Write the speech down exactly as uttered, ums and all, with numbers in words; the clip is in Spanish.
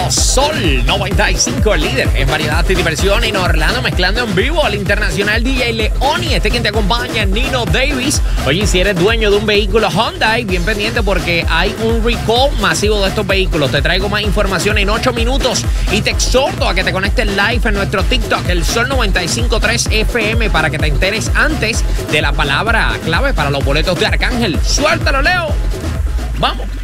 Sol noventa y cinco, el líder en variedad y diversión en Orlando, mezclando en vivo al internacional D J Leoni. Este quien te acompaña, Nino Davis. Oye, si eres dueño de un vehículo Hyundai, bien pendiente porque hay un recall masivo de estos vehículos. Te traigo más información en ocho minutos y te exhorto a que te conectes live en nuestro TikTok, el Sol noventa y cinco punto tres F M, para que te enteres antes de la palabra clave para los boletos de Arcángel. ¡Suéltalo, Leo! ¡Vamos!